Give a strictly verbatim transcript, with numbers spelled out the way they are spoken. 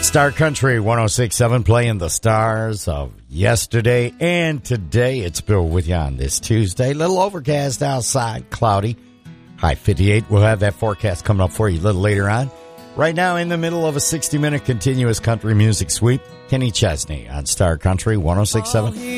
Star Country one oh six point seven playing the stars of yesterday and today. It's Bill with you on this Tuesday. Little overcast outside, cloudy. High fifty-eight. We'll have that forecast coming up for you a little later on. Right now, in the middle of a sixty-minute continuous country music sweep, Kenny Chesney on Star Country one oh six point seven.